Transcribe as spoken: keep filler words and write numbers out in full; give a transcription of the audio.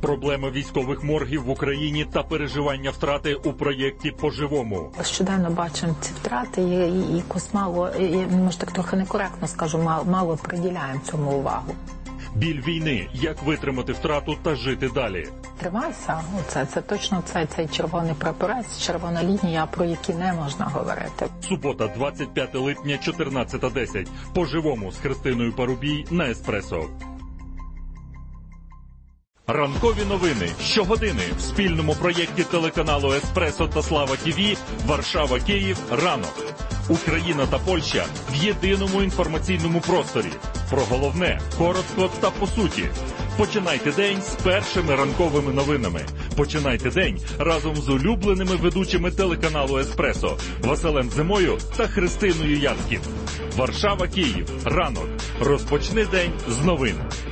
Проблема військових моргів в Україні та переживання втрати у проєкті «По-живому». Щоденно бачимо ці втрати і, і якось мало, і, може так трохи некоректно скажу, мало, мало приділяємо цьому увагу. Біль війни. Як витримати втрату та жити далі? Тримайся. Оце, це точно цей, цей червоний прапорець, червона лінія, про які не можна говорити. Субота, двадцять п'яте липня, чотирнадцята десять. «По-живому» з Христиною Парубій на Еспресо. Ранкові новини щогодини в спільному проєкті телеканалу «Еспресо» та «Слава ТІВІ» Варшава-Київ ранок. Україна та Польща в єдиному інформаційному просторі. Про головне, коротко та по суті. Починайте день з першими ранковими новинами. Починайте день разом з улюбленими ведучими телеканалу «Еспресо» Василем Зимою та Христиною Яцьків. Варшава-Київ. Ранок. Розпочни день з новин.